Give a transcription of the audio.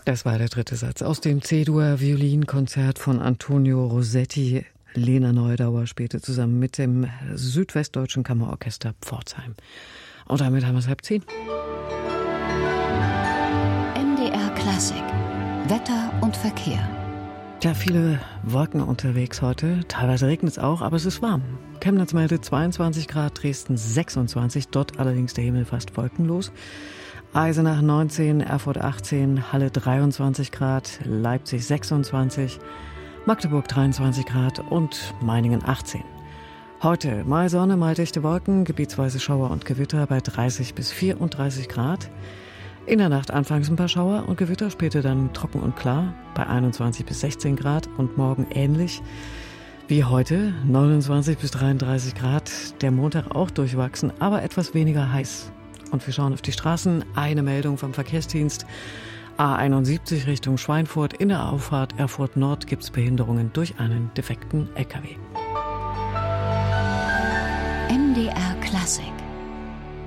Das war der dritte Satz aus dem C-Dur-Violinkonzert von Antonio Rossetti. Lena Neudauer spielte zusammen mit dem Südwestdeutschen Kammerorchester Pforzheim. Und damit haben wir es 9:30. MDR Klassik. Wetter und Verkehr. Ja, viele Wolken unterwegs heute. Teilweise regnet es auch, aber es ist warm. Chemnitz meldet 22 Grad, Dresden 26, dort allerdings der Himmel fast wolkenlos. Eisenach 19, Erfurt 18, Halle 23 Grad, Leipzig 26, Magdeburg 23 Grad und Meiningen 18. Heute mal Sonne, mal dichte Wolken, gebietsweise Schauer und Gewitter bei 30 bis 34 Grad. In der Nacht anfangs ein paar Schauer und Gewitter, später dann trocken und klar bei 21 bis 16 Grad und morgen ähnlich wie heute, 29 bis 33 Grad. Der Montag auch durchwachsen, aber etwas weniger heiß. Und wir schauen auf die Straßen. Eine Meldung vom Verkehrsdienst. A71 Richtung Schweinfurt. In der Auffahrt Erfurt Nord gibt es Behinderungen durch einen defekten LKW. MDR Klassik.